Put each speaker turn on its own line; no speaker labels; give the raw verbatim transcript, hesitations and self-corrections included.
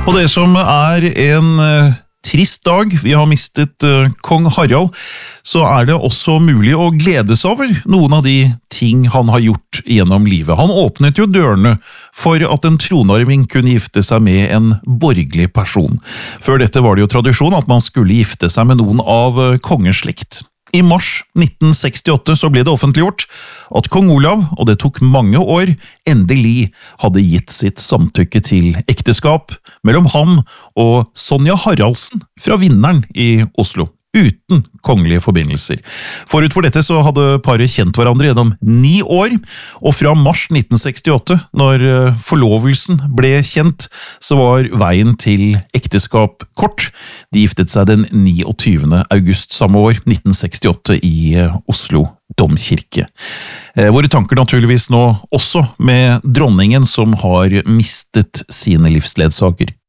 Og det som er en uh, trist dag, vi har mistet uh, kong Harald, så er det også mulig å glede seg over noen av de ting han har gjort gjennom livet. Han åpnet jo dørene for at en tronarving kunne gifte seg med en borgerlig person. Før dette var det jo tradisjon at man skulle gifte seg med noen av uh, kongeslekt. I mars nitten sekstiåtte så ble det offentliggjort at kong Olav, og det tok mange år, endelig hadde gitt sitt samtykke til ekteskap mellom ham og Sonja Haraldsen fra Vinneren i Oslo, uten kongelige forbindelser. Forut for dette så hadde paret kjent hverandre gjennom ni år, og fra mars nitten sekstiåtte, når forlovelsen ble kjent, så var veien til ekteskap kort. De giftet seg den niogtyvende august samme år, nitten sekstiåtte, i Oslo domkirke. Våre tanker naturligvis nå også med dronningen som har mistet sine livsledsager.